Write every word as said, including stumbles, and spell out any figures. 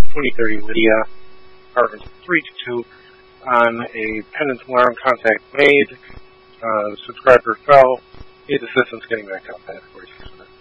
twenty thirty Lydia, apartment three two two, on a pendant alarm. Contact made. Uh, the subscriber fell. Need assistance getting back up, of course.